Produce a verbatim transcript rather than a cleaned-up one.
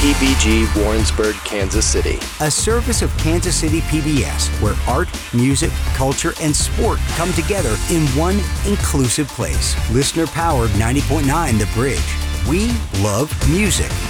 P B G Warrensburg, Kansas City. A service of Kansas City P B S, where art, music, culture, and sport come together in one inclusive place. Listener-powered ninety point nine The Bridge. We love music.